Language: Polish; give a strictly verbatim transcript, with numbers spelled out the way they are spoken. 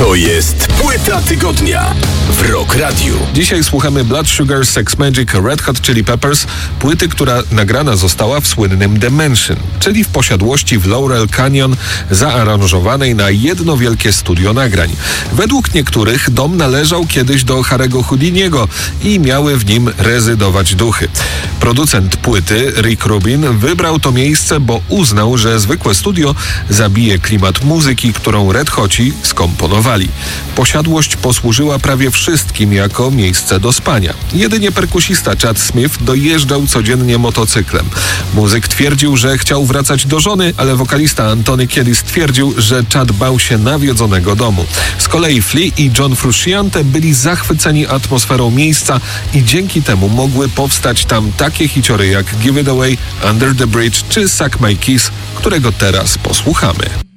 To jest Płyta Tygodnia w Rock Radiu. Dzisiaj słuchamy Blood Sugar Sex Magik Red Hot Chili Peppers, płyty, która nagrana została w słynnym The Mansion, czyli w posiadłości w Laurel Canyon, zaaranżowanej na jedno wielkie studio nagrań. Według niektórych dom należał kiedyś do Harry'ego Houdiniego i miały w nim rezydować duchy. Producent płyty, Rick Rubin, wybrał to miejsce, bo uznał, że zwykłe studio zabije klimat muzyki, którą Red Hoci skomponowali. Posiadłość posłużyła prawie wszystkim jako miejsce do spania. Jedynie perkusista Chad Smith dojeżdżał codziennie motocyklem. Muzyk twierdził, że chciał wracać do żony, ale wokalista Antony Kiedis stwierdził, że Chad bał się nawiedzonego domu. Z kolei Flea i John Frusciante byli zachwyceni atmosferą miejsca i dzięki temu mogły powstać tam takie hiciory jak Give It Away, Under the Bridge czy Suck My Kiss, którego teraz posłuchamy.